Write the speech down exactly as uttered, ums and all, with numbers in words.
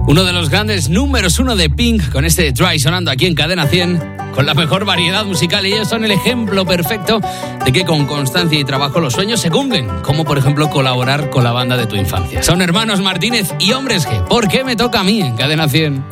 Uno de los grandes números uno de Pink, con este Dry sonando aquí en Cadena cien, con la mejor variedad musical, y ellos son el ejemplo perfecto de que con constancia y trabajo los sueños se cumplen, como por ejemplo colaborar con la banda de tu infancia. Son hermanos Martínez y Hombres G. ¿Por qué me toca a mí en Cadena cien?